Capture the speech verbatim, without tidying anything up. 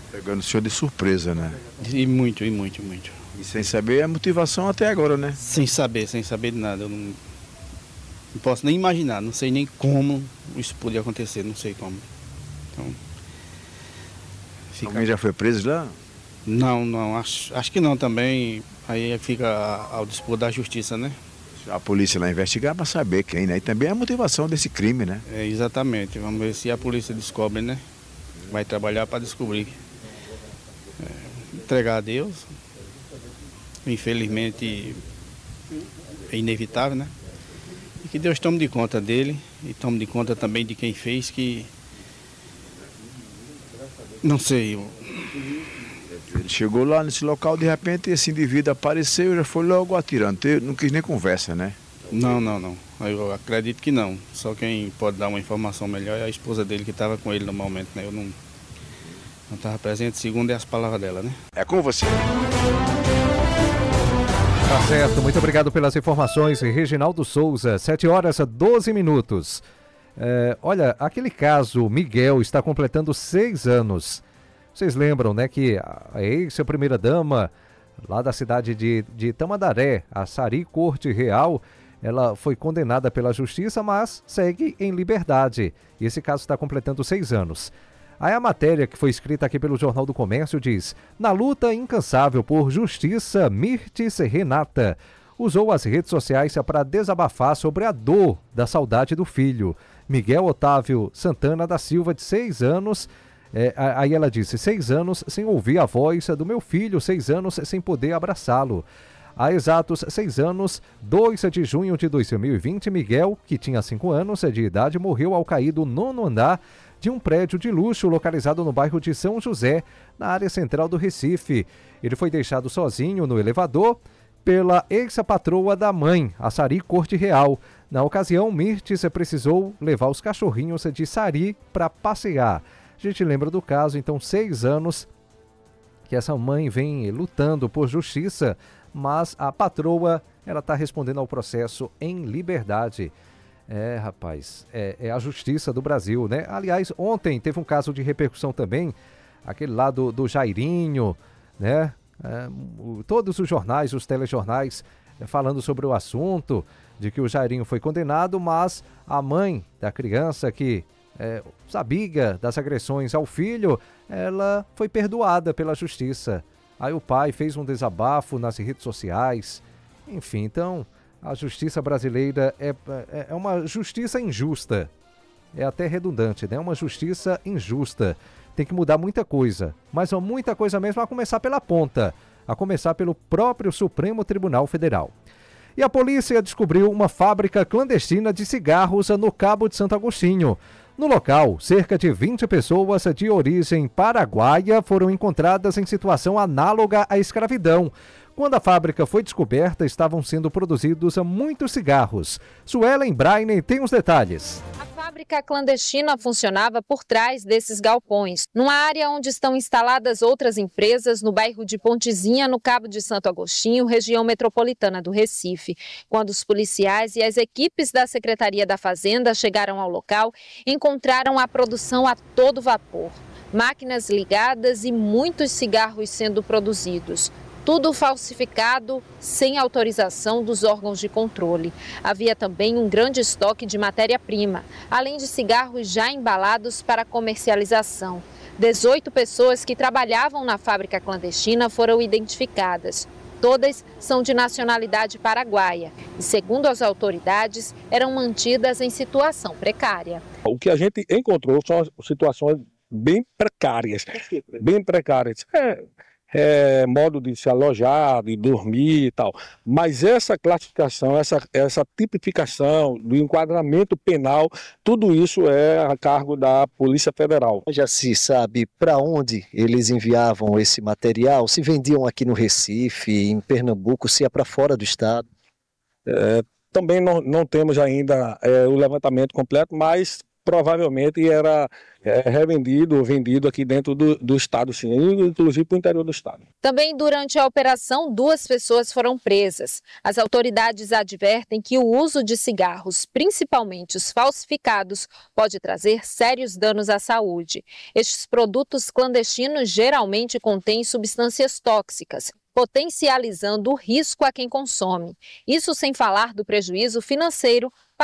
Pegando o senhor de surpresa, né? E muito, e muito, muito. E sem saber a motivação até agora, né? Sem saber, sem saber de nada. Eu não, não posso nem imaginar, não sei nem como isso podia acontecer, não sei como. Então, fica... Alguém já foi preso lá? Não, não, acho, acho que não também. Aí fica ao dispor da justiça, né? A polícia lá investigar para saber quem, né? E também a motivação desse crime, né? É, exatamente. Vamos ver se a polícia descobre, né? Vai trabalhar para descobrir. É, entregar a Deus. Infelizmente é inevitável, né? E que Deus tome de conta dele e tome de conta também de quem fez, que não sei. Eu... Ele chegou lá nesse local, de repente esse indivíduo apareceu e já foi logo atirando. Não quis nem conversa, né? Não, não, não. Eu acredito que não. Só quem pode dar uma informação melhor é a esposa dele que estava com ele no momento, né? Eu não não estava presente, segundo as palavras dela, né? É com você. Tá certo, muito obrigado pelas informações, Reginaldo Souza, sete horas doze minutos. É, olha, aquele caso, Miguel está completando seis anos. Vocês lembram, né, que a ex-primeira-dama lá da cidade de, de Tamandaré, a Sari Corte Real, ela foi condenada pela justiça, mas segue em liberdade. E esse caso está completando seis anos. Aí a matéria que foi escrita aqui pelo Jornal do Comércio diz: na luta incansável por justiça, Mirtes Renata usou as redes sociais para desabafar sobre a dor da saudade do filho. Miguel Otávio Santana da Silva, de seis anos, é, aí ela disse, seis anos sem ouvir a voz do meu filho, seis anos sem poder abraçá-lo. Há exatos seis anos, dois de junho de dois mil e vinte, Miguel, que tinha cinco anos de idade, morreu ao cair do nono andar de um prédio de luxo localizado no bairro de São José, na área central do Recife. Ele foi deixado sozinho no elevador pela ex-patroa da mãe, a Sari Corte Real. Na ocasião, Mirtes precisou levar os cachorrinhos de Sari para passear. A gente lembra do caso, então, seis anos que essa mãe vem lutando por justiça, mas a patroa, ela está respondendo ao processo em liberdade. É, rapaz, é, é a justiça do Brasil, né? Aliás, ontem teve um caso de repercussão também, aquele lá do, do Jairinho, né? É, o, todos os jornais, os telejornais, é, falando sobre o assunto, de que o Jairinho foi condenado, mas a mãe da criança que é, sabia das agressões ao filho, ela foi perdoada pela justiça. Aí o pai fez um desabafo nas redes sociais, enfim, então... A justiça brasileira é, é, é uma justiça injusta. É até redundante, né? Uma justiça injusta. Tem que mudar muita coisa. Mas muita coisa mesmo, a começar pela ponta. A começar pelo próprio Supremo Tribunal Federal. E a polícia descobriu uma fábrica clandestina de cigarros no Cabo de Santo Agostinho. No local, cerca de vinte pessoas de origem paraguaia foram encontradas em situação análoga à escravidão. Quando a fábrica foi descoberta, estavam sendo produzidos muitos cigarros. Suelen Braine tem os detalhes. A fábrica clandestina funcionava por trás desses galpões, numa área onde estão instaladas outras empresas no bairro de Pontezinha, no Cabo de Santo Agostinho, região metropolitana do Recife. Quando os policiais e as equipes da Secretaria da Fazenda chegaram ao local, encontraram a produção a todo vapor. Máquinas ligadas e muitos cigarros sendo produzidos. Tudo falsificado, sem autorização dos órgãos de controle. Havia também um grande estoque de matéria-prima, além de cigarros já embalados para comercialização. dezoito pessoas que trabalhavam na fábrica clandestina foram identificadas. Todas são de nacionalidade paraguaia e, segundo as autoridades, eram mantidas em situação precária. O que a gente encontrou são situações bem precárias, bem precárias. É... É, modo de se alojar, de dormir e tal. Mas essa classificação, essa, essa tipificação do enquadramento penal, tudo isso é a cargo da Polícia Federal. Já se sabe para onde eles enviavam esse material? Se vendiam aqui no Recife, em Pernambuco, se é para fora do estado? É, também não, não temos ainda é, o levantamento completo, mas provavelmente era é, revendido ou vendido aqui dentro do, do estado, sim, inclusive para o interior do estado. Também durante a operação, duas pessoas foram presas. As autoridades advertem que o uso de cigarros, principalmente os falsificados, pode trazer sérios danos à saúde. Estes produtos clandestinos geralmente contêm substâncias tóxicas, potencializando o risco a quem consome. Isso sem falar do prejuízo financeiro